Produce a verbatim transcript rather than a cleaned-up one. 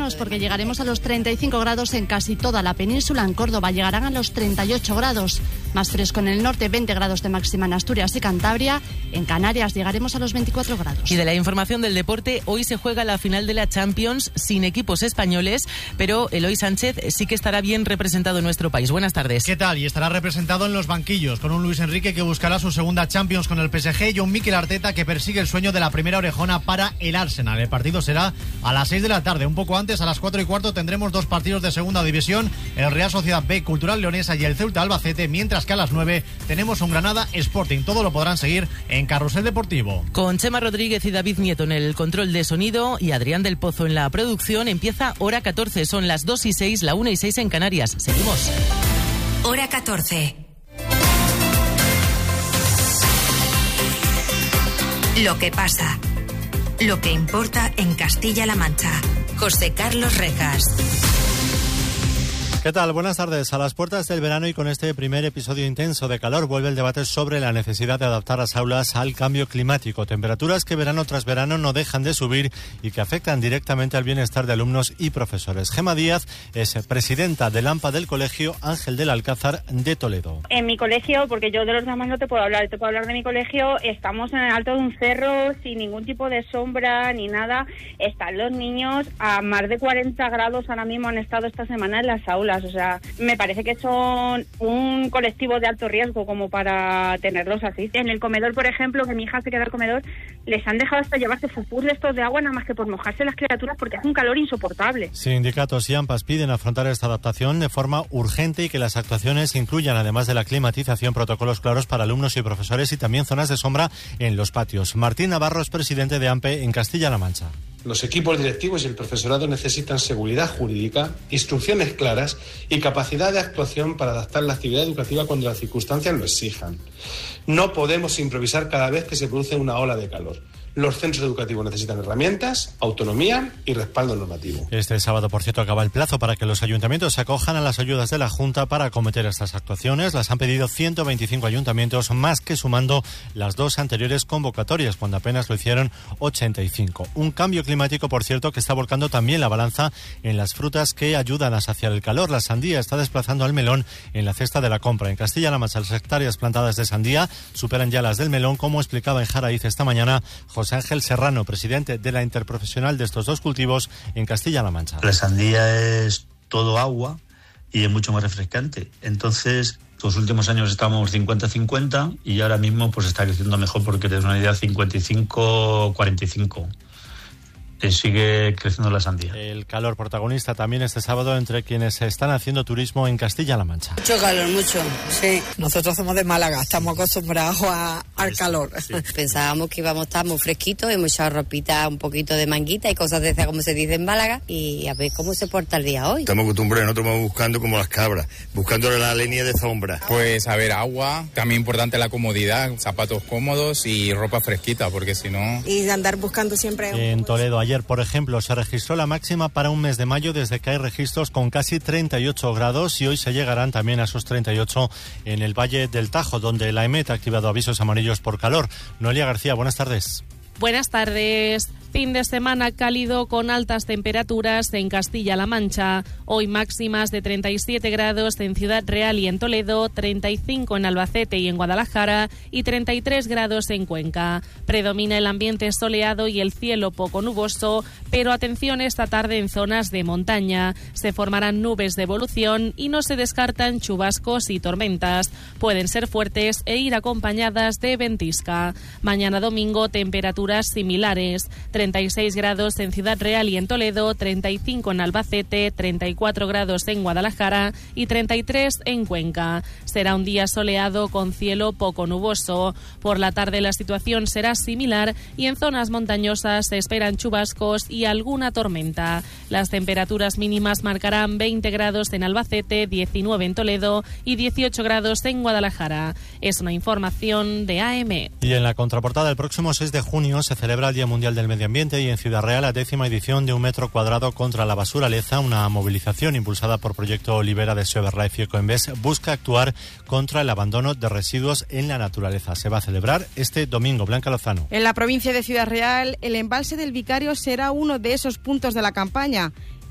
menos porque llegaremos a los treinta y cinco grados en casi toda la península. En Córdoba llegarán a los treinta y ocho grados. Más fresco en el norte, veinte grados de máxima en Asturias y Cantabria. En Canarias llegaremos a los veinticuatro grados. Y de la información del deporte, hoy se juega la final de la Champions sin equipos españoles, pero Eloy Sánchez sí que estará bien representado en nuestro país. Buenas tardes. ¿Qué tal? Y estará representado en los banquillos, con un Luis Enrique que buscará su segunda Champions con el P S G y un Mikel Arteta que persigue el sueño de la primera orejona para el Arsenal. El partido será a las seis de la tarde. Un poco antes, a las cuatro y cuarto, tendremos dos partidos de segunda división, el Real Sociedad B Cultural Leonesa y el Ceuta Albacete, mientras que a las nueve tenemos un Granada Sporting. Todo lo podrán seguir en Carrusel Deportivo. Con Chema Rodríguez y David Nieto en el control de sonido y Adrián del Pozo en la producción, empieza Hora catorce. Son las dos y seis, la una y seis en Canarias. Seguimos. Hora catorce. Lo que pasa. Lo que importa en Castilla-La Mancha. José Carlos Rejas. ¿Qué tal? Buenas tardes. A las puertas del verano y con este primer episodio intenso de calor vuelve el debate sobre la necesidad de adaptar las aulas al cambio climático. Temperaturas que verano tras verano no dejan de subir y que afectan directamente al bienestar de alumnos y profesores. Gema Díaz es presidenta del AMPA del Colegio Ángel del Alcázar de Toledo. En mi colegio, porque yo de los demás no te puedo hablar, te puedo hablar de mi colegio, estamos en el alto de un cerro sin ningún tipo de sombra ni nada. Están los niños a más de cuarenta grados, ahora mismo han estado esta semana en las aulas. O sea, me parece que son un colectivo de alto riesgo como para tenerlos así. En el comedor, por ejemplo, que mi hija se queda al comedor, les han dejado hasta llevarse fupús de estos de agua nada más que por mojarse las criaturas porque hace un calor insoportable. Sindicatos y AMPAs piden afrontar esta adaptación de forma urgente y que las actuaciones incluyan, además de la climatización, protocolos claros para alumnos y profesores y también zonas de sombra en los patios. Martín Navarro es presidente de AMPE en Castilla-La Mancha. Los equipos directivos y el profesorado necesitan seguridad jurídica, instrucciones claras y capacidad de actuación para adaptar la actividad educativa cuando las circunstancias lo exijan. No podemos improvisar cada vez que se produce una ola de calor. Los centros educativos necesitan herramientas, autonomía y respaldo normativo. Este sábado, por cierto, acaba el plazo para que los ayuntamientos se acojan a las ayudas de la Junta para acometer estas actuaciones. Las han pedido ciento veinticinco ayuntamientos, más que sumando las dos anteriores convocatorias, cuando apenas lo hicieron ochenta y cinco. Un cambio climático, por cierto, que está volcando también la balanza en las frutas que ayudan a saciar el calor. La sandía está desplazando al melón en la cesta de la compra. En Castilla-La Mancha, las hectáreas plantadas de sandía superan ya las del melón, como explicaba en Jaraíz esta mañana José Ángel Serrano, presidente de la interprofesional de estos dos cultivos en Castilla-La Mancha. La sandía es todo agua y es mucho más refrescante. Entonces, los últimos años estábamos cincuenta cincuenta y ahora mismo pues está creciendo mejor porque es una idea cincuenta y cinco cuarenta y cinco. Sigue creciendo la sandía. El calor protagonista también este sábado entre quienes están haciendo turismo en Castilla-La Mancha. Mucho calor, mucho, sí. Nosotros somos de Málaga, estamos acostumbrados a, al calor. Sí. Pensábamos que íbamos a estar muy fresquitos, hemos echado ropita, un poquito de manguita y cosas de esas como se dice en Málaga, y a ver cómo se porta el día hoy. Estamos acostumbrados, nosotros vamos buscando como las cabras, buscando la línea de sombra. Pues a ver, agua, también importante la comodidad, zapatos cómodos y ropa fresquita, porque si no... Y de andar buscando siempre... En Toledo ayer Ayer, por ejemplo, se registró la máxima para un mes de mayo desde que hay registros con casi treinta y ocho grados y hoy se llegarán también a esos treinta y ocho en el Valle del Tajo, donde la EMET ha activado avisos amarillos por calor. Noelia García, buenas tardes. Buenas tardes. Fin de semana cálido con altas temperaturas en Castilla-La Mancha. Hoy máximas de treinta y siete grados en Ciudad Real y en Toledo, treinta y cinco en Albacete y en Guadalajara y treinta y tres grados en Cuenca. Predomina el ambiente soleado y el cielo poco nuboso, pero atención esta tarde en zonas de montaña. Se formarán nubes de evolución y no se descartan chubascos y tormentas. Pueden ser fuertes e ir acompañadas de ventisca. Mañana domingo temperaturas similares. treinta y seis grados en Ciudad Real y en Toledo, treinta y cinco en Albacete, treinta y cuatro grados en Guadalajara y treinta y tres en Cuenca. Será un día soleado con cielo poco nuboso. Por la tarde la situación será similar y en zonas montañosas se esperan chubascos y alguna tormenta. Las temperaturas mínimas marcarán veinte grados en Albacete, diecinueve en Toledo y dieciocho grados en Guadalajara. Es una información de A M. Y en la contraportada, el próximo seis de junio se celebra el Día Mundial del Medio Ambiente y en Ciudad Real la décima edición de Un Metro Cuadrado contra la Basura Leza, una movilización impulsada por Proyecto Olivera de Severlife y Ecoembes, busca actuar contra el abandono de residuos en la naturaleza. Se va a celebrar este domingo. Blanca Lozano. En la provincia de Ciudad Real, el embalse del Vicario será uno de esos puntos de la campaña.